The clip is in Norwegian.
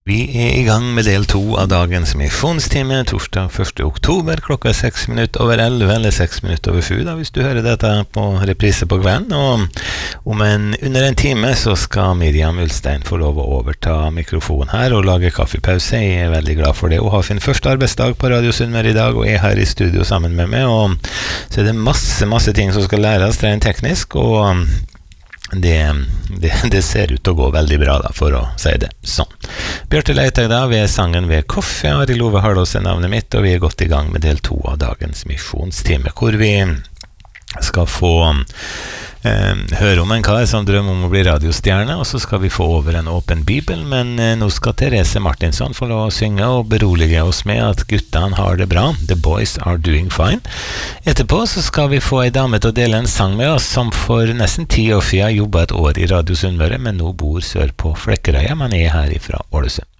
Vi I gang med del 2 av dagens misjonstime, torsdag 1. oktober, klokka 11:06 eller 7 da, hvis du hører dette på reprise på kvelden. Og under en time så skal Miriam Ulstein få lov å overta mikrofonen her og lage kaffepause. Jeg veldig glad for det. Hun har sin første arbeidsdag på Radio Sunnmøre I dag, og her I studio sammen med meg. Og så det masse ting som skal læres rent teknisk, og det ser ut til å gå veldig bra da, for å si det sånn. Bjørte Leitag da, ved sangen ved Koffe, Ari Love Harlås navnet mitt, og vi gått I gang med del 2 av dagens misjonstime, hvor vi skal få høre om en kar som drømmer om å bli radiostjerne, og så skal vi få over en åpen bibel, men nå skal Therese Martinsson få lov å synge og berolige oss med at guttene har det bra. The boys are doing fine. Etterpå så skal vi få en dame til å dele en sang med oss, som for nesten 10 år siden jobbet et år I Radio Sunnmøre, men nå bor sør på Flekkerøya, men her ifra Ålesund.